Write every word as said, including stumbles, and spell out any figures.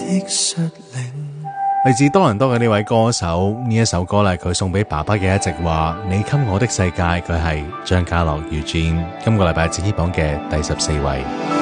的率領。 嚟自多倫多嘅呢位歌手，呢一首歌咧，佢送俾爸爸嘅一席話：你給我的世界，佢係張家樂 Eugene，今個禮拜展翅榜嘅第十四位。